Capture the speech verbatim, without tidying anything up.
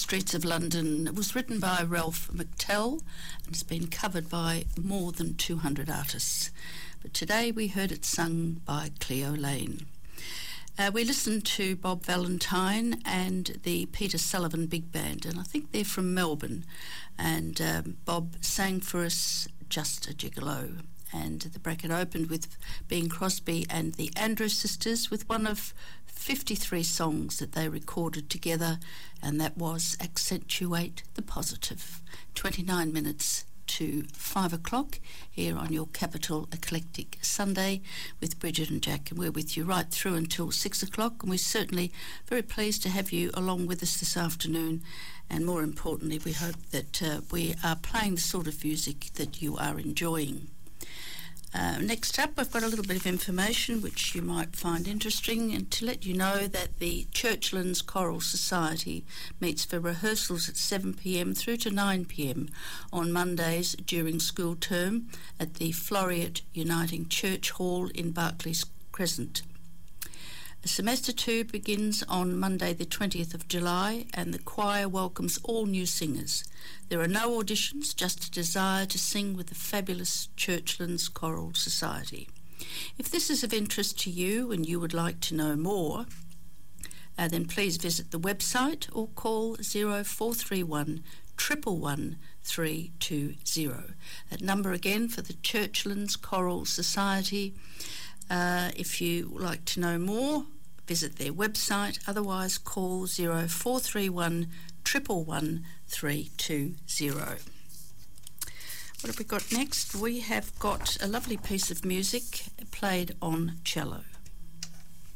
Streets of London. It was written by Ralph McTell and has been covered by more than two hundred artists. But today we heard it sung by Cleo Lane. Uh, we listened to Bob Valentine and the Peter Sullivan Big Band, and I think they're from Melbourne. And um, Bob sang for us Just a Gigolo. And the bracket opened with Bing Crosby and the Andrews Sisters with one of fifty-three songs that they recorded together, and that was Accentuate the Positive. twenty-nine minutes to five o'clock here on your Capital Eclectic Sunday with Bridget and Jack, and we're with you right through until six o'clock, and we're certainly very pleased to have you along with us this afternoon. And more importantly, we hope that uh, we are playing the sort of music that you are enjoying. Uh, next up, I've got a little bit of information which you might find interesting, and to let you know that the Churchlands Choral Society meets for rehearsals at seven p m through to nine p m on Mondays during school term at the Floriat Uniting Church Hall in Barclays Crescent. Semester two begins on Monday the twentieth of July, and the choir welcomes all new singers. There are no auditions, just a desire to sing with the fabulous Churchlands Choral Society. If this is of interest to you and you would like to know more, uh, then please visit the website or call zero four three one, one one one, three two zero. That number again for the Churchlands Choral Society. Uh, if you would like to know more, visit their website. Otherwise, call zero four three one, one one one, three two zero. What have we got next? We have got a lovely piece of music played on cello.